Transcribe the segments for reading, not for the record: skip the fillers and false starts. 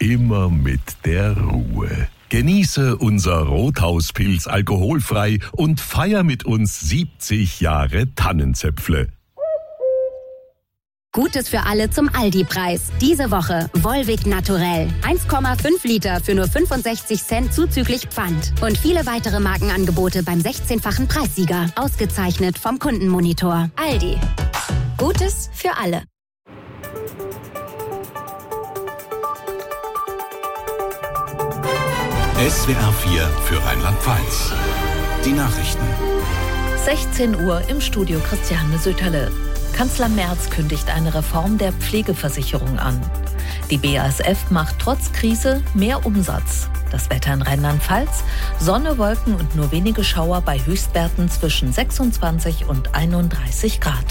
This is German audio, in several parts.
immer mit der Ruhe. Genieße unser Rothauspilz alkoholfrei und feier mit uns 70 Jahre Tannenzäpfle. Gutes für alle zum Aldi-Preis. Diese Woche Volvic Naturell. 1,5 Liter für nur 65 Cent zuzüglich Pfand. Und viele weitere Markenangebote beim 16-fachen Preissieger. Ausgezeichnet vom Kundenmonitor. Aldi. Gutes für alle. SWR 4 für Rheinland-Pfalz. Die Nachrichten. 16 Uhr im Studio Christiane Söterle. Kanzler Merz kündigt eine Reform der Pflegeversicherung an. Die BASF macht trotz Krise mehr Umsatz. Das Wetter in Rheinland-Pfalz: Sonne, Wolken und nur wenige Schauer bei Höchstwerten zwischen 26 und 31 Grad.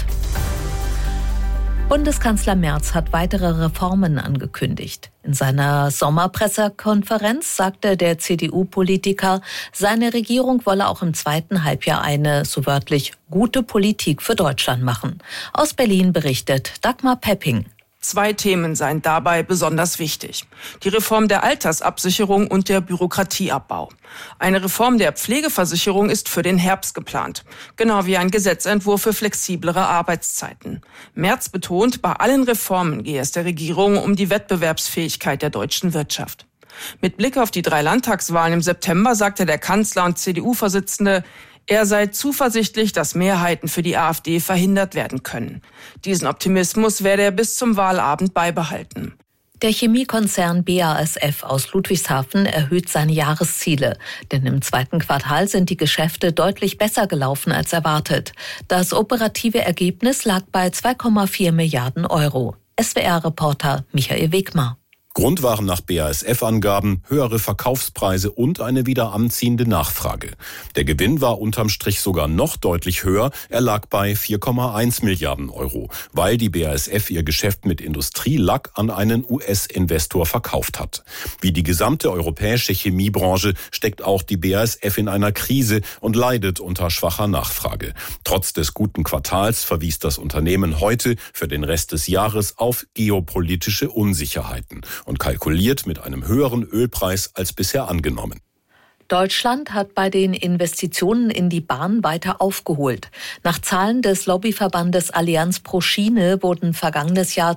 Bundeskanzler Merz hat weitere Reformen angekündigt. In seiner Sommerpressekonferenz sagte der CDU-Politiker, seine Regierung wolle auch im zweiten Halbjahr eine, so wörtlich, gute Politik für Deutschland machen. Aus Berlin berichtet Dagmar Pepping. 2 Themen seien dabei besonders wichtig: die Reform der Altersabsicherung und der Bürokratieabbau. Eine Reform der Pflegeversicherung ist für den Herbst geplant, genau wie ein Gesetzentwurf für flexiblere Arbeitszeiten. Merz betont, bei allen Reformen gehe es der Regierung um die Wettbewerbsfähigkeit der deutschen Wirtschaft. Mit Blick auf die 3 Landtagswahlen im September sagte der Kanzler und CDU-Vorsitzende, er sei zuversichtlich, dass Mehrheiten für die AfD verhindert werden können. Diesen Optimismus werde er bis zum Wahlabend beibehalten. Der Chemiekonzern BASF aus Ludwigshafen erhöht seine Jahresziele. Denn im zweiten Quartal sind die Geschäfte deutlich besser gelaufen als erwartet. Das operative Ergebnis lag bei 2,4 Milliarden Euro. SWR-Reporter Michael Wegmar. Grund waren nach BASF-Angaben höhere Verkaufspreise und eine wieder anziehende Nachfrage. Der Gewinn war unterm Strich sogar noch deutlich höher. Er lag bei 4,1 Milliarden Euro, weil die BASF ihr Geschäft mit Industrielack an einen US-Investor verkauft hat. Wie die gesamte europäische Chemiebranche steckt auch die BASF in einer Krise und leidet unter schwacher Nachfrage. Trotz des guten Quartals verwies das Unternehmen heute für den Rest des Jahres auf geopolitische Unsicherheiten und kalkuliert mit einem höheren Ölpreis als bisher angenommen. Deutschland hat bei den Investitionen in die Bahn weiter aufgeholt. Nach Zahlen des Lobbyverbandes Allianz pro Schiene wurden vergangenes Jahr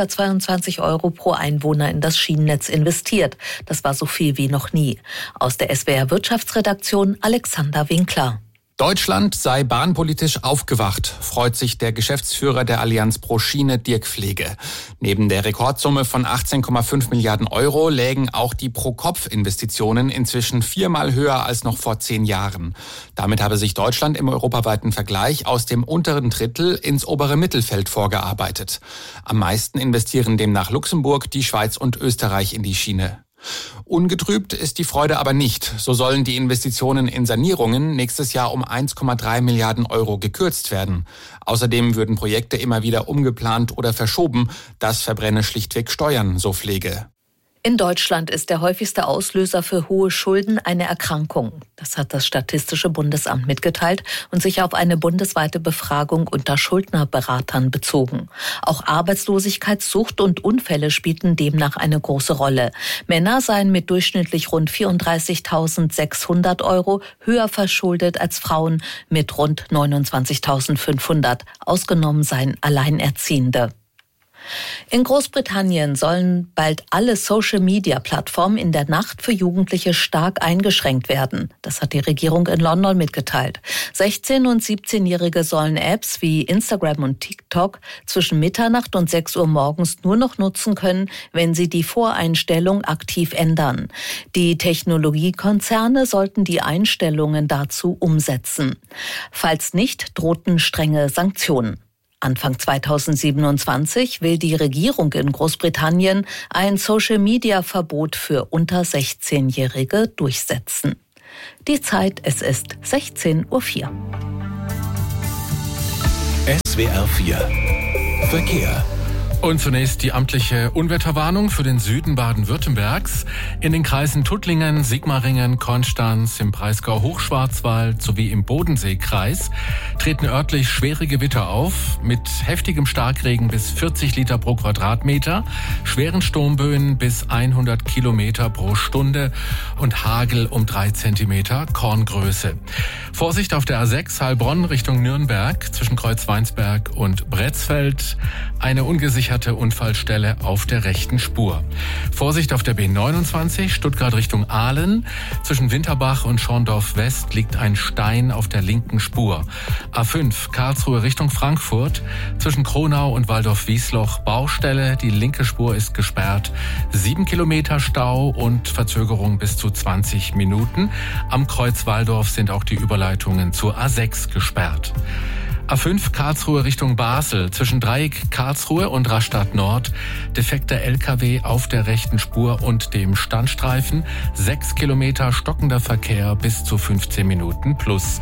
222 Euro pro Einwohner in das Schienennetz investiert. Das war so viel wie noch nie. Aus der SWR Wirtschaftsredaktion Alexander Winkler. Deutschland sei bahnpolitisch aufgewacht, freut sich der Geschäftsführer der Allianz pro Schiene, Dirk Pflege. Neben der Rekordsumme von 18,5 Milliarden Euro lägen auch die Pro-Kopf-Investitionen inzwischen 4-mal höher als noch vor 10 Jahren. Damit habe sich Deutschland im europaweiten Vergleich aus dem unteren Drittel ins obere Mittelfeld vorgearbeitet. Am meisten investieren demnach Luxemburg, die Schweiz und Österreich in die Schiene. Ungetrübt ist die Freude aber nicht. So sollen die Investitionen in Sanierungen nächstes Jahr um 1,3 Milliarden Euro gekürzt werden. Außerdem würden Projekte immer wieder umgeplant oder verschoben. Das verbrenne schlichtweg Steuern, so Pflege. In Deutschland ist der häufigste Auslöser für hohe Schulden eine Erkrankung. Das hat das Statistische Bundesamt mitgeteilt und sich auf eine bundesweite Befragung unter Schuldnerberatern bezogen. Auch Arbeitslosigkeit, Sucht und Unfälle spielten demnach eine große Rolle. Männer seien mit durchschnittlich rund 34.600 Euro höher verschuldet als Frauen mit rund 29.500. Ausgenommen seien Alleinerziehende. In Großbritannien sollen bald alle Social-Media-Plattformen in der Nacht für Jugendliche stark eingeschränkt werden. Das hat die Regierung in London mitgeteilt. 16- und 17-Jährige sollen Apps wie Instagram und TikTok zwischen Mitternacht und 6 Uhr morgens nur noch nutzen können, wenn sie die Voreinstellung aktiv ändern. Die Technologiekonzerne sollten die Einstellungen dazu umsetzen. Falls nicht, drohten strenge Sanktionen. Anfang 2027 will die Regierung in Großbritannien ein Social-Media-Verbot für unter 16-Jährige durchsetzen. Die Zeit, es ist 16:04 Uhr. SWR 4 Verkehr. Und zunächst die amtliche Unwetterwarnung für den Süden Baden-Württembergs. In den Kreisen Tuttlingen, Sigmaringen, Konstanz, im Breisgau-Hochschwarzwald sowie im Bodenseekreis treten örtlich schwere Gewitter auf mit heftigem Starkregen bis 40 Liter pro Quadratmeter, schweren Sturmböen bis 100 Kilometer pro Stunde und Hagel um 3 Zentimeter Korngröße. Vorsicht auf der A6 Heilbronn Richtung Nürnberg zwischen Kreuzweinsberg und Bretzfeld. Eine ungesicherte Unfallstelle auf der rechten Spur. Vorsicht auf der B29 Stuttgart Richtung Aalen. Zwischen Winterbach und Schorndorf West liegt ein Stein auf der linken Spur. A5 Karlsruhe Richtung Frankfurt. Zwischen Kronau und Waldorf-Wiesloch Baustelle. Die linke Spur ist gesperrt. 7 Kilometer Stau und Verzögerung bis zu 20 Minuten. Am Kreuz Walldorf sind auch die Überleitungen zur A6 gesperrt. A5 Karlsruhe Richtung Basel, zwischen Dreieck Karlsruhe und Rastatt Nord, defekter LKW auf der rechten Spur und dem Standstreifen, 6 Kilometer stockender Verkehr bis zu 15 Minuten plus.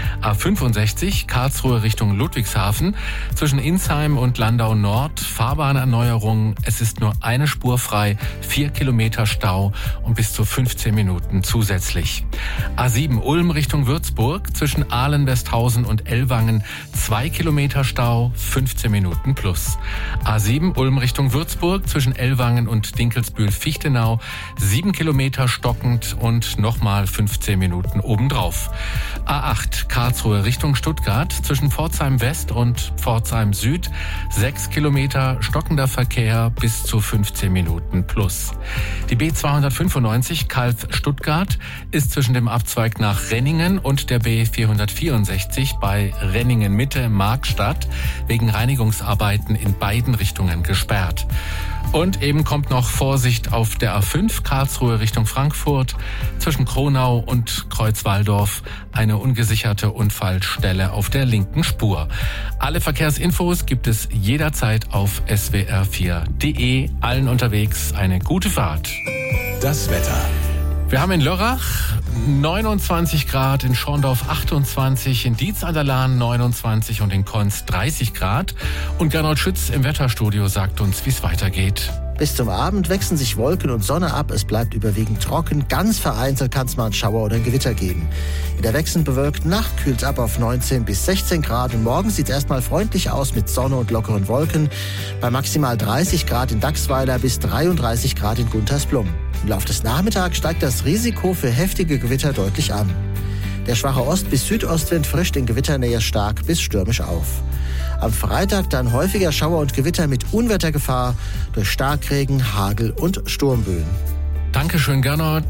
A65 Karlsruhe Richtung Ludwigshafen, zwischen Insheim und Landau Nord, Fahrbahnerneuerung, es ist nur eine Spur frei, 4 Kilometer Stau und bis zu 15 Minuten zusätzlich. A7 Ulm Richtung Würzburg, zwischen Ahlen-Westhausen und Ellwangen, 2 Kilometer Stau, 15 Minuten plus. A7 Ulm Richtung Würzburg zwischen Ellwangen und Dinkelsbühl-Fichtenau, 7 Kilometer stockend und nochmal 15 Minuten obendrauf. A8 Karlsruhe Richtung Stuttgart zwischen Pforzheim West und Pforzheim Süd, 6 Kilometer stockender Verkehr bis zu 15 Minuten plus. Die B295 Calw-Stuttgart ist zwischen dem Abzweig nach Renningen und der B464 bei Renningen-Mitte-Markstadt wegen Reinigungsarbeiten in beiden Richtungen gesperrt. Und eben kommt noch Vorsicht auf der A5 Karlsruhe Richtung Frankfurt zwischen Kronau und Kreuzwalldorf, eine ungesicherte Unfallstelle auf der linken Spur. Alle Verkehrsinfos gibt es jederzeit auf swr4.de. Allen unterwegs eine gute Fahrt. Das Wetter. Wir haben in Lörrach 29 Grad, in Schorndorf 28, in Dietz an der Lahn 29 und in Konz 30 Grad. Und Gernot Schütz im Wetterstudio sagt uns, wie es weitergeht. Bis zum Abend wechseln sich Wolken und Sonne ab. Es bleibt überwiegend trocken. Ganz vereinzelt kann es mal einen Schauer oder ein Gewitter geben. In der wechselnd bewölkten Nacht kühlt es ab auf 19 bis 16 Grad. Und morgen sieht es erstmal freundlich aus mit Sonne und lockeren Wolken. Bei maximal 30 Grad in Dachsweiler bis 33 Grad in Guntersblum. Im Laufe des Nachmittags steigt das Risiko für heftige Gewitter deutlich an. Der schwache Ost- bis Südostwind frischt in Gewitternähe stark bis stürmisch auf. Am Freitag dann häufiger Schauer und Gewitter mit Unwettergefahr durch Starkregen, Hagel und Sturmböen. Dankeschön, Gernot.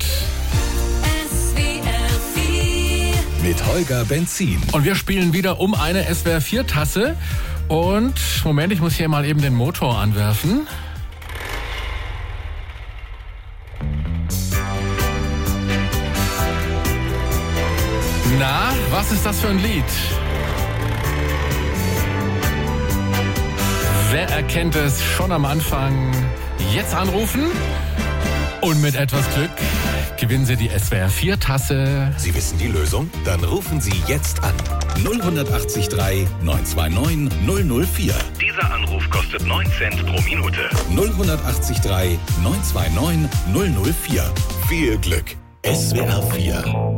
Mit Holger Benzin. Und wir spielen wieder um eine SWR4-Tasse. Und, Moment, ich muss hier mal eben den Motor anwerfen. Na, was ist das für ein Lied? Wer erkennt es schon am Anfang? Jetzt anrufen und mit etwas Glück gewinnen Sie die SWR4-Tasse. Sie wissen die Lösung? Dann rufen Sie jetzt an. 0183 929 004. Dieser Anruf kostet 9 Cent pro Minute. 0183 929 004. Viel Glück. SWR4